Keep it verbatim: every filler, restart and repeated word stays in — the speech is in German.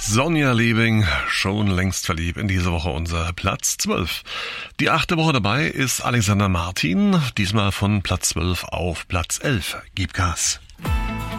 Sonja Liebing, schon längst verliebt, in dieser Woche unser Platz zwölf. Die achte Woche dabei ist Alexander Martin, diesmal von Platz zwölf auf Platz elf. Gib Gas.